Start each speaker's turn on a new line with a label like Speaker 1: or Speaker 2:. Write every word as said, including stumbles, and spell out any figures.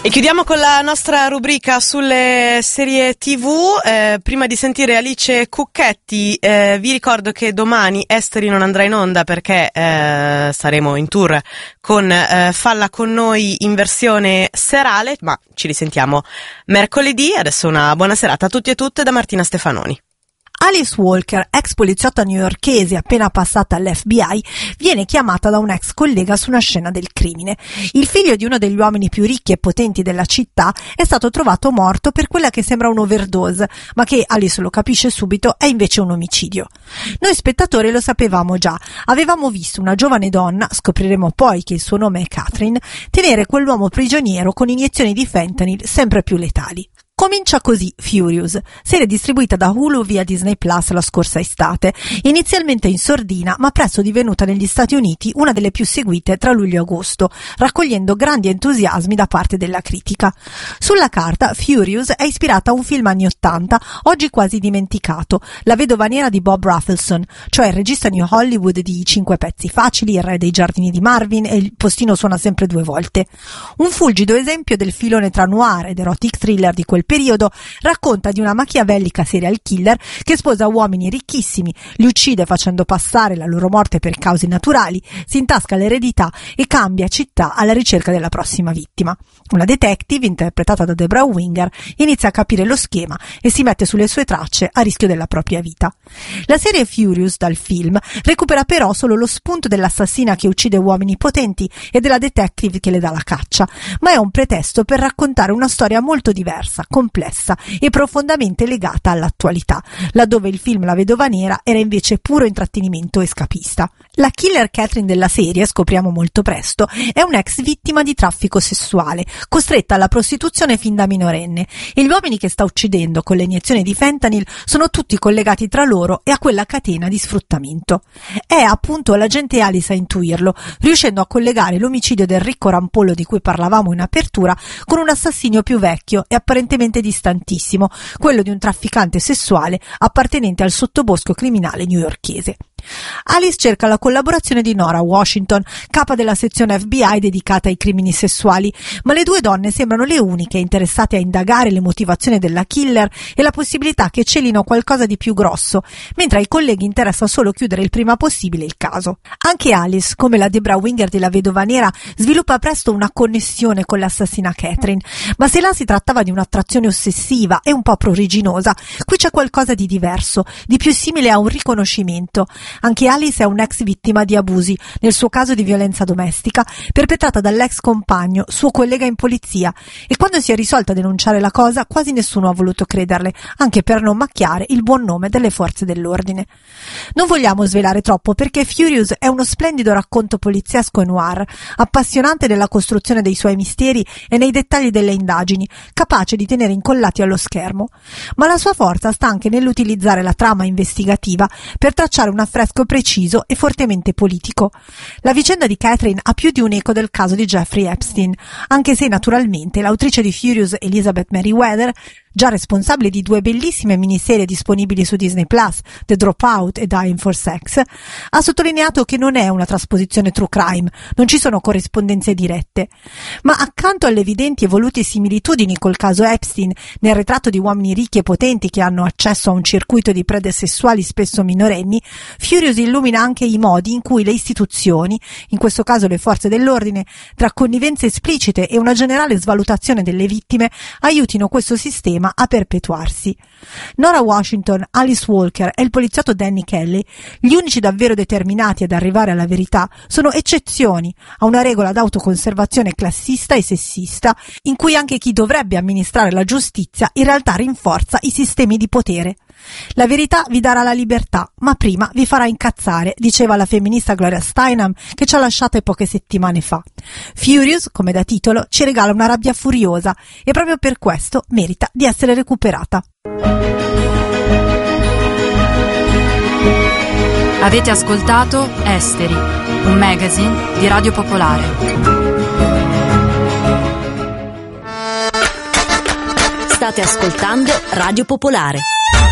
Speaker 1: E chiudiamo con la nostra rubrica sulle serie tivù. Eh, prima di sentire Alice Cucchetti, eh, vi ricordo che domani Esteri non andrà in onda perché eh, saremo in tour con eh, Falla con noi in versione serale, ma ci risentiamo mercoledì. Adesso una buona serata a tutti e tutte da Martina Stefanoni.
Speaker 2: Alice Walker, ex poliziotta newyorkese appena passata all'F B I, viene chiamata da un ex collega su una scena del crimine. Il figlio di uno degli uomini più ricchi e potenti della città è stato trovato morto per quella che sembra un'overdose, ma che Alice lo capisce subito è invece un omicidio. Noi spettatori lo sapevamo già, avevamo visto una giovane donna, scopriremo poi che il suo nome è Catherine, tenere quell'uomo prigioniero con iniezioni di fentanyl sempre più letali. Comincia così Furious, serie distribuita da Hulu via Disney Plus la scorsa estate, inizialmente in sordina ma presto divenuta negli Stati Uniti una delle più seguite tra luglio e agosto, raccogliendo grandi entusiasmi da parte della critica. Sulla carta Furious è ispirata a un film anni ottanta, oggi quasi dimenticato, La vedova nera di Bob Rafelson, cioè il regista New Hollywood di Cinque pezzi facili, Il re dei giardini di Marvin e Il postino suona sempre due volte. Un fulgido esempio del filone tra noir ed erotic thriller di quel periodo, racconta di una machiavellica serial killer che sposa uomini ricchissimi, li uccide facendo passare la loro morte per cause naturali, si intasca l'eredità e cambia città alla ricerca della prossima vittima. Una detective, interpretata da Debra Winger, inizia a capire lo schema e si mette sulle sue tracce a rischio della propria vita. La serie Furious, dal film, recupera però solo lo spunto dell'assassina che uccide uomini potenti e della detective che le dà la caccia, ma è un pretesto per raccontare una storia molto diversa, complessa e profondamente legata all'attualità, laddove il film La vedova nera era invece puro intrattenimento escapista. La killer Catherine della serie, scopriamo molto presto, è un'ex vittima di traffico sessuale, costretta alla prostituzione fin da minorenne, e gli uomini che sta uccidendo con le iniezioni di fentanyl sono tutti collegati tra loro e a quella catena di sfruttamento. È appunto l'agente Alice a intuirlo, riuscendo a collegare l'omicidio del ricco rampollo di cui parlavamo in apertura con un assassinio più vecchio e apparentemente distantissimo, quello di un trafficante sessuale appartenente al sottobosco criminale newyorkese. Alice cerca la collaborazione di Nora Washington, capa della sezione F B I dedicata ai crimini sessuali, ma le due donne sembrano le uniche interessate a indagare le motivazioni della killer e la possibilità che celino qualcosa di più grosso, mentre ai colleghi interessa solo chiudere il prima possibile il caso. Anche Alice, come la Debra Winger di La vedova nera, sviluppa presto una connessione con l'assassina Catherine, ma se là si trattava di un'attrazione ossessiva e un po' pruriginosa, qui c'è qualcosa di diverso, di più simile a un riconoscimento. Anche Alice è un'ex vittima di abusi, nel suo caso di violenza domestica, perpetrata dall'ex compagno, suo collega in polizia, e quando si è risolta a denunciare la cosa quasi nessuno ha voluto crederle, anche per non macchiare il buon nome delle forze dell'ordine. Non vogliamo svelare troppo perché Furious è uno splendido racconto poliziesco e noir, appassionante nella costruzione dei suoi misteri e nei dettagli delle indagini, capace di tenere incollati allo schermo. Ma la sua forza sta anche nell'utilizzare la trama investigativa per tracciare un affresco preciso e fortemente politico. La vicenda di Catherine ha più di un eco del caso di Jeffrey Epstein, anche se naturalmente l'autrice di Furious, Elizabeth Merriweather, già responsabile di due bellissime miniserie disponibili su Disney Plus, The Dropout e Dying for Sex, ha sottolineato che non è una trasposizione true crime, non ci sono corrispondenze dirette. Ma accanto alle evidenti e volute similitudini col caso Epstein, nel ritratto di uomini ricchi e potenti che hanno accesso a un circuito di prede sessuali spesso minorenni, Furious illumina anche i modi in cui le istituzioni, in questo caso le forze dell'ordine, tra connivenze esplicite e una generale svalutazione delle vittime, aiutino questo sistema a perpetuarsi. Nora Washington, Alice Walker e il poliziotto Danny Kelly, gli unici davvero determinati ad arrivare alla verità, sono eccezioni a una regola d'autoconservazione classista e sessista in cui anche chi dovrebbe amministrare la giustizia in realtà rinforza i sistemi di potere. La verità vi darà la libertà, ma prima vi farà incazzare, diceva la femminista Gloria Steinem che ci ha lasciate poche settimane fa. Furious, come da titolo, ci regala una rabbia furiosa e proprio per questo merita di essere recuperata.
Speaker 3: Avete ascoltato Esteri, un magazine di Radio Popolare.
Speaker 4: State ascoltando Radio Popolare.